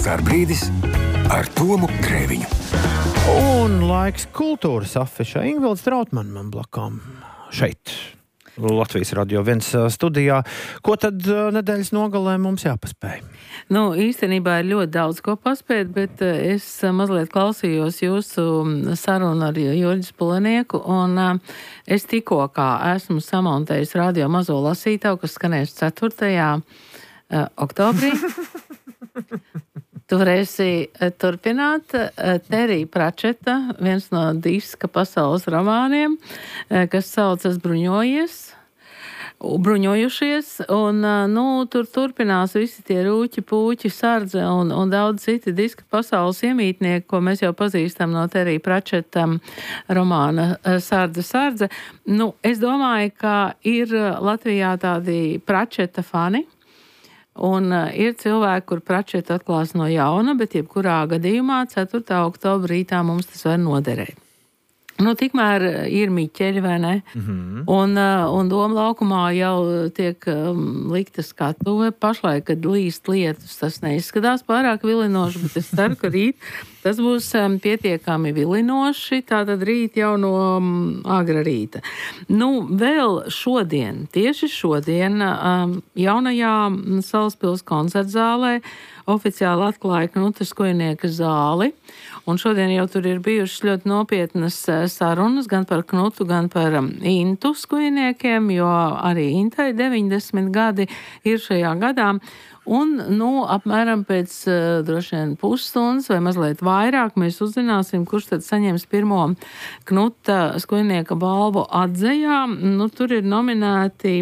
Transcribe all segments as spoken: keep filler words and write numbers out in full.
Starbrīdis ar Tomu Grēviņu. Un laiks kultūras afešai. Ingvilds Trautmann man blakām šeit, Latvijas Radio viens studijā. Ko tad nedēļas nogalē mums jāpaspēj? Nu, īstenībā ir ļoti daudz ko paspēt, bet es mazliet klausījos jūsu sarunu ar Jurģis Pulenieku, un es tikko kā esmu samontējis radio mazo lasītavu, kas skanēs ceturtajā oktobrī. Tu varēsi turpināt Terija Pračeta, viens no diska pasaules romāniem, kas saucas Bruņojies, bruņojušies, un, nu, tur turpinās visi tie rūķi, pūķi, sardze un, un daudz citi diska pasaules iemītnieki, ko mēs jau pazīstam no Terija Pračeta romāna Sardze, sardze. Nu, es domāju, ka ir Latvijā tādi Pračeta fani, un uh, ir cilvēki, kur Pračetu atklās no jauna, bet jebkurā gadījumā ceturtā oktobra rītā mums tas var noderēt. Nu, tikmēr ir miķeļi, vai ne? Mm-hmm. Un, uh, un Doma laukumā jau tiek um, likta skatuve. Pašlaik, kad līst lietus, tas neizskatās pārāk vilinoši, bet es ceru, ka rīt tas būs um, pietiekami vilinoši, tātad rīt jau no um, agra rīta. Nu, vēl šodien, tieši šodien, um, jaunajā Salaspils koncertzālē oficiāli atklāja Knuta Skujnieka zāli, un šodien jau tur ir bijušas ļoti nopietnas sarunas gan par Knutu, gan par Intu Skujniekiem, jo arī Intai deviņdesmit gadi ir šajā gadā. Un, nu, apmēram pēc uh, droši vien pusstundas vai mazliet vairāk mēs uzzināsim, kurš tad saņems pirmo Knuta Skujnieka balvu atzejā. Nu, tur ir nominēti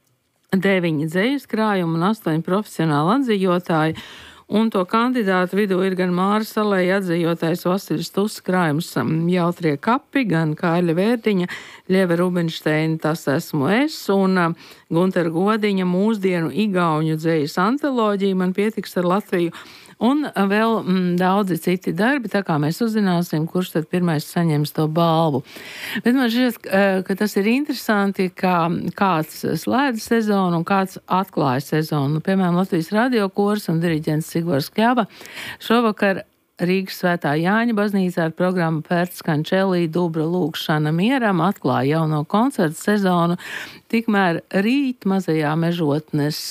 deviņi dzejas krājumi un astoņi profesionāli atzījotāji. Un to kandidātu vidū ir gan Māra Salēja atzījotājs Vasilis Tuss krājums Jautrie kapi, gan Kāļa Vērdiņa, Ļeva Rubinšteina Tas esmu es, un Guntera Godiņa mūsdienu igauņu dzejas antoloģija Man pietiks ar Latviju. Un vēl mm, daudzi citi darbi, tā kā mēs uzzināsim, kurš tad pirmais saņems to balvu. Bet man šķiet, ka tas ir interesanti, ka kāds slēdz sezonu un kāds atklāja sezonu. Piemēram, Latvijas radio kors un diriģents Sigvars Kļava šovakar Rīgas Svētā Jāņa baznīcā ar programmu Pērts Kančelī Dubra lūgšana mieram atklāja jauno koncertu sezonu. Tikmēr rīt mazajā mežotnes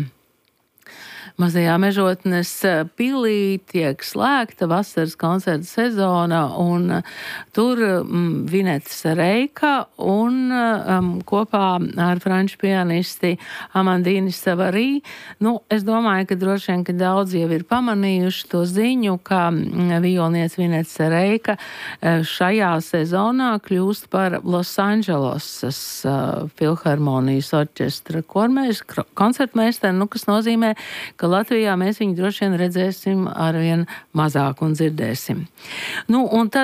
Mazajā mežotnes pilī tiek slēgta vasaras koncerta sezona, un tur um, Vinets Reika un um, kopā ar franču pianisti Amandīni Savarī. Nu, es domāju, ka droši vien, ka daudz jau ir pamanījuši to ziņu, ka violnieks Vinets Reika šajā sezonā kļūst par Los Andželosas uh, filharmonijas orķestra koncertmeistaru, nu, kas nozīmē, ka Latvijā mēs viņu droši vien redzēsim arvien mazāk un dzirdēsim. Nu, un tad